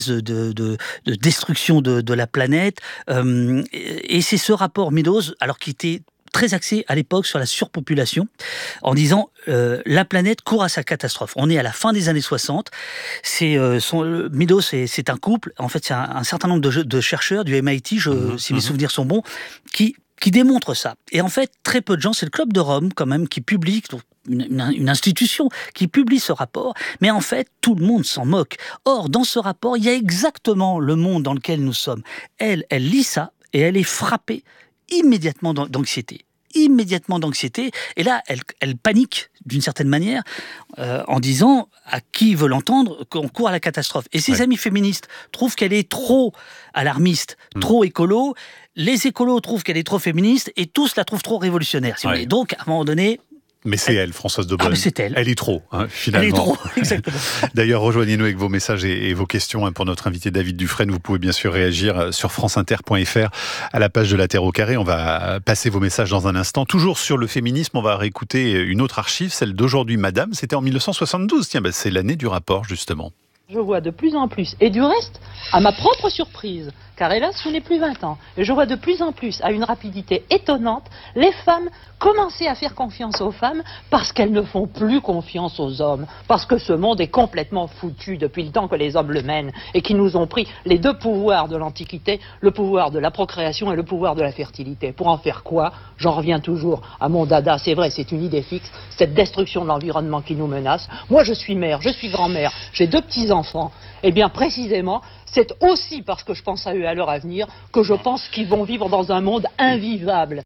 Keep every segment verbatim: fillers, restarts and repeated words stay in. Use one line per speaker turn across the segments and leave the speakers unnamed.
de, de, de destruction de, de la planète. Euh, et, et c'est ce rapport Meadows, alors qui était très axé à l'époque sur la surpopulation, en disant euh, la planète court à sa catastrophe. On est à la fin des années soixante. C'est, euh, son, euh, Meadows, c'est, c'est un couple. En fait, c'est un, un certain nombre de, de chercheurs du M I T, je, mmh, si mes mmh. souvenirs sont bons, qui, qui démontrent ça. Et en fait, très peu de gens, c'est le Club de Rome quand même, qui publie, donc, Une, une, une institution qui publie ce rapport, mais en fait, tout le monde s'en moque. Or, dans ce rapport, il y a exactement le monde dans lequel nous sommes. Elle, elle lit ça et elle est frappée immédiatement d'anxiété. Immédiatement d'anxiété. Et là, elle, elle panique d'une certaine manière euh, en disant à qui veut l'entendre qu'on court à la catastrophe. Et ses ouais. amis féministes trouvent qu'elle est trop alarmiste, mmh. trop écolo. Les écolos trouvent qu'elle est trop féministe et tous la trouvent trop révolutionnaire. Si ouais. Donc, à un moment donné,
mais c'est elle, elle Françoise Daubonne.
Ah, mais c'est elle.
Elle est trop, hein, finalement.
Elle est trop, exactement.
D'ailleurs, rejoignez-nous avec vos messages et, et vos questions hein, pour notre invité David Dufresne. Vous pouvez bien sûr réagir sur franceinter point f r à la page de La Terre au carré. On va passer vos messages dans un instant. Toujours sur le féminisme, on va réécouter une autre archive, celle d'Aujourd'hui Madame. C'était en mille neuf cent soixante-douze. Tiens, bah, c'est l'année du rapport, justement.
Je vois de plus en plus, et du reste, à ma propre surprise, car hélas, je n'ai plus vingt ans, et je vois de plus en plus, à une rapidité étonnante, les femmes commencer à faire confiance aux femmes parce qu'elles ne font plus confiance aux hommes, parce que ce monde est complètement foutu depuis le temps que les hommes le mènent, et qui nous ont pris les deux pouvoirs de l'Antiquité, le pouvoir de la procréation et le pouvoir de la fertilité. Pour en faire quoi? J'en reviens toujours à mon dada, c'est vrai, c'est une idée fixe, cette destruction de l'environnement qui nous menace. Moi, je suis mère, je suis grand-mère, j'ai deux petits-enfants. Enfants. Eh bien, précisément, c'est aussi parce que je pense à eux et à leur avenir que je pense qu'ils vont vivre dans un monde invivable.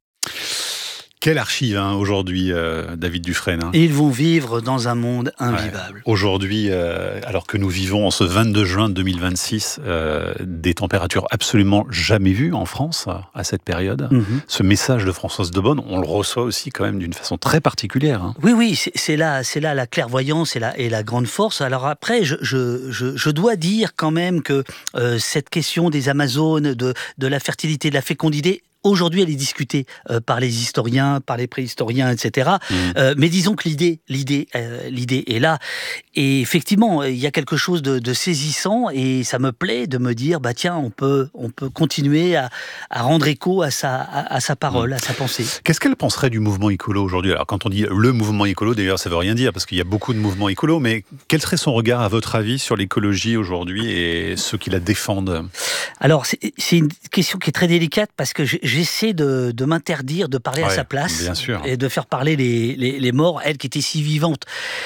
Quelle archive hein, aujourd'hui, euh, David Dufresne hein.
Ils vont vivre dans un monde invivable.
Ouais. Aujourd'hui, euh, alors que nous vivons en ce vingt-deux juin deux mille vingt-six, euh, des températures absolument jamais vues en France à cette période. Mm-hmm. Ce message de Françoise Daubonne, on le reçoit aussi quand même d'une façon très particulière. Hein.
Oui, oui, c'est, c'est, là, c'est là la clairvoyance et la, et la grande force. Alors après, je, je, je, je dois dire quand même que euh, cette question des Amazones, de, de la fertilité, de la fécondité, aujourd'hui, elle est discutée euh, par les historiens, par les préhistoriens, et cetera. Mmh. Euh, mais disons que l'idée, l'idée, euh, l'idée est là. Et effectivement, il y a quelque chose de, de saisissant, et ça me plaît de me dire, bah tiens, on peut, on peut continuer à, à rendre écho à sa, à, à sa parole, mmh. à sa pensée.
Qu'est-ce qu'elle penserait du mouvement écolo aujourd'hui? Alors, quand on dit le mouvement écolo, d'ailleurs, ça veut rien dire parce qu'il y a beaucoup de mouvements écolos. Mais quel serait son regard, à votre avis, sur l'écologie aujourd'hui et ceux qui la défendent?
Alors, c'est, c'est une question qui est très délicate parce que j'ai J'essaie de, de m'interdire de parler ouais, à sa place
bien sûr.
Et de faire parler les, les, les morts, elles qui étaient si vivantes.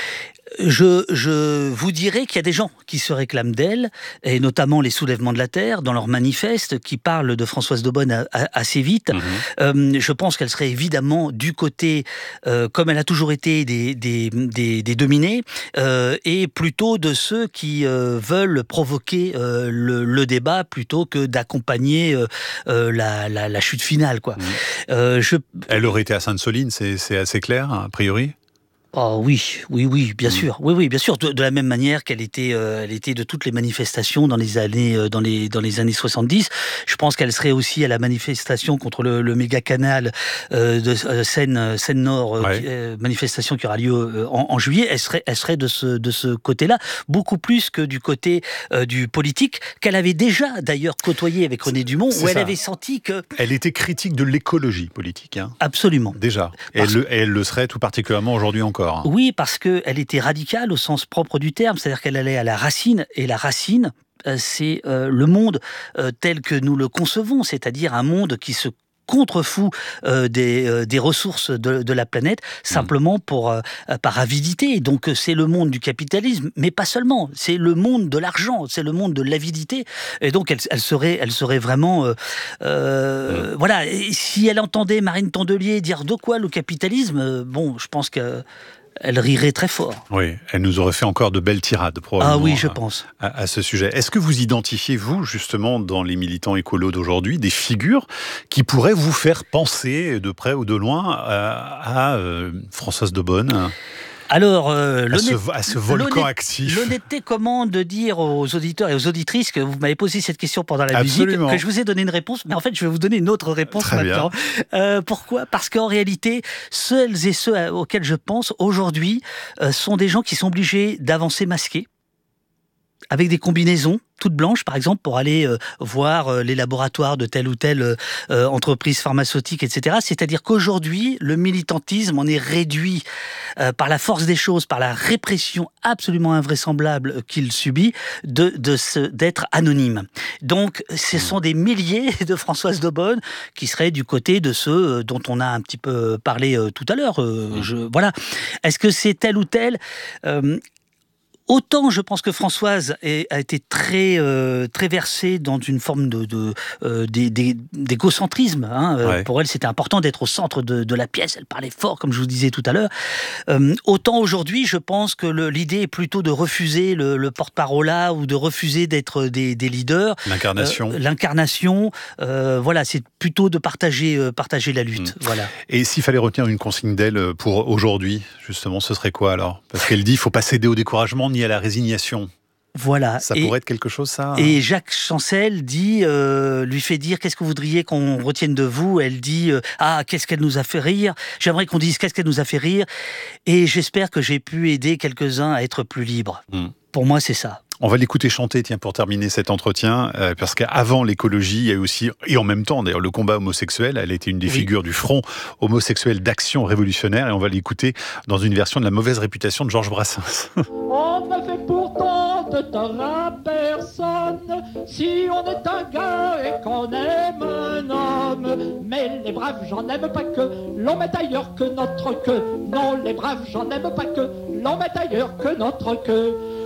Je, je vous dirais qu'il y a des gens qui se réclament d'elle, et notamment les soulèvements de la Terre, dans leur manifeste, qui parlent de Françoise Daubonne a, a, assez vite. Mmh. Euh, je pense qu'elle serait évidemment du côté, euh, comme elle a toujours été, des, des, des, des dominés, euh, et plutôt de ceux qui euh, veulent provoquer euh, le, le débat plutôt que d'accompagner euh, euh, la, la, la chute finale, quoi. Mmh.
Euh, je... Elle aurait été à Sainte-Soline, c'est, c'est assez clair, a priori?
Oh oui, oui, oui, bien mmh. sûr, oui, oui, bien sûr, de, de la même manière qu'elle était, euh, elle était de toutes les manifestations dans les années, euh, dans les, dans les années soixante-dix. Je pense qu'elle serait aussi à la manifestation contre le, le méga canal euh, de euh, Seine, Seine Nord, euh, ouais. qui, euh, manifestation qui aura lieu euh, en, en juillet. Elle serait, elle serait de ce, de ce côté-là, beaucoup plus que du côté euh, du politique qu'elle avait déjà d'ailleurs côtoyé avec René Dumont, c'est où ça. Elle avait senti que
elle était critique de l'écologie politique. Hein.
Absolument.
Déjà, et elle, le, et elle le serait tout particulièrement aujourd'hui encore.
Oui, parce qu'elle était radicale au sens propre du terme, c'est-à-dire qu'elle allait à la racine, et la racine, euh, c'est euh, le monde euh, tel que nous le concevons, c'est-à-dire un monde qui se contre-fou euh, des, euh, des ressources de, de la planète, simplement pour, euh, par avidité. Donc c'est le monde du capitalisme, mais pas seulement. C'est le monde de l'argent, c'est le monde de l'avidité. Et donc elle, elle, serait, elle serait vraiment... Euh, euh, mmh. Voilà, et si elle entendait Marine Tondelier dire de quoi le capitalisme, bon, je pense que... elle rirait très fort.
Oui, elle nous aurait fait encore de belles tirades, probablement.
Ah oui, je pense.
À, à ce sujet. Est-ce que vous identifiez, vous, justement, dans les militants écolos d'aujourd'hui, des figures qui pourraient vous faire penser, de près ou de loin, à, à euh, Françoise Daubonne ?
Alors, euh,
à, ce, à ce volcan actif.
L'honnêteté commande de dire aux auditeurs et aux auditrices que vous m'avez posé cette question pendant la
Absolument.
musique, que je vous ai donné une réponse, mais en fait, je vais vous donner une autre réponse
Très
maintenant. Euh, pourquoi ? Parce qu'en réalité, celles et ceux auxquels je pense aujourd'hui euh, sont des gens qui sont obligés d'avancer masqués. avec des combinaisons toutes blanches, par exemple, pour aller euh, voir euh, les laboratoires de telle ou telle euh, entreprise pharmaceutique, et cetera. C'est-à-dire qu'aujourd'hui, le militantisme en est réduit euh, par la force des choses, par la répression absolument invraisemblable qu'il subit, de, de se, d'être anonyme. Donc, ce sont des milliers de Françoise Daubonne qui seraient du côté de ceux dont on a un petit peu parlé euh, tout à l'heure. Euh, je, voilà. Est-ce que c'est tel ou tel euh, Autant je pense que Françoise est, a été très euh, très versée dans une forme de, de euh, d'égocentrisme. Hein. Ouais. Pour elle, c'était important d'être au centre de, de la pièce. Elle parlait fort, comme je vous disais tout à l'heure. Euh, autant aujourd'hui, je pense que le, l'idée est plutôt de refuser le, le porte-parole ou de refuser d'être des, des leaders.
L'incarnation.
Euh, l'incarnation. Euh, voilà, c'est plutôt de partager euh, partager la lutte. Mmh. Voilà.
Et s'il fallait retenir une consigne d'elle pour aujourd'hui, justement, ce serait quoi alors ? Parce qu'elle dit, il ne faut pas céder au découragement ni à la résignation.
Voilà.
Ça
et,
pourrait être quelque chose, ça.
Et Jacques Chancel dit, euh, lui fait dire, qu'est-ce que vous voudriez qu'on retienne de vous ? Elle dit, euh, ah, qu'est-ce qu'elle nous a fait rire ? J'aimerais qu'on dise, qu'est-ce qu'elle nous a fait rire ? Et j'espère que j'ai pu aider quelques-uns à être plus libres. Mm. Pour moi, c'est ça.
On va l'écouter chanter, tiens, pour terminer cet entretien, euh, parce qu'avant l'écologie, il y a eu aussi, et en même temps d'ailleurs, le combat homosexuel. Elle était une des oui. figures du front homosexuel d'Action révolutionnaire, et on va l'écouter dans une version de La mauvaise réputation de Georges Brassens.
On ne fait pourtant de tort à personne si on est un gars et qu'on aime un homme. Mais les braves, j'en aime pas que l'on mette ailleurs que notre queue. Non, les braves, j'en aime pas que l'on mette ailleurs que notre queue.